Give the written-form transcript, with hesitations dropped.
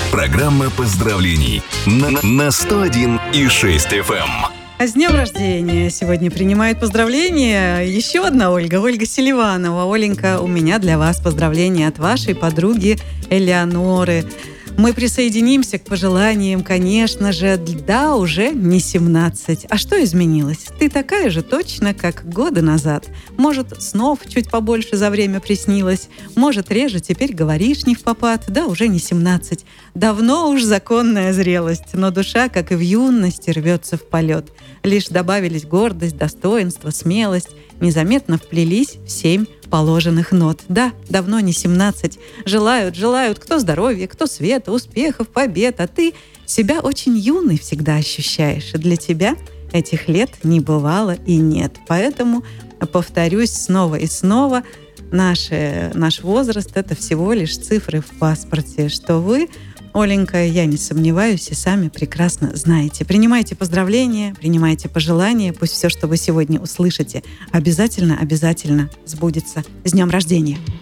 Программа поздравлений на 101,6 FM. А с днем рождения сегодня принимает поздравления еще одна Ольга Селиванова. Оленька, у меня для вас поздравления от вашей подруги Элеоноры. Мы присоединимся к пожеланиям, конечно же. Да, уже не 17. А что изменилось? Ты такая же точно, как года назад. Может, снов чуть побольше за время приснилось. Может, реже теперь говоришь не впопад. Да, уже не 17. Давно уж законная зрелость. Но душа, как и в юности, рвется в полет. Лишь добавились гордость, достоинство, смелость. Незаметно вплелись в 7 положенных нот. Да, давно не 17. Желают кто здоровья, кто света, успехов, побед. А ты себя очень юной всегда ощущаешь. И для тебя этих лет не бывало и нет. Поэтому повторюсь снова и снова. Наш возраст — это всего лишь цифры в паспорте. Что вы, Оленька, я не сомневаюсь, и сами прекрасно знаете. Принимайте поздравления, принимайте пожелания. Пусть все, что вы сегодня услышите, обязательно сбудется. С днем рождения!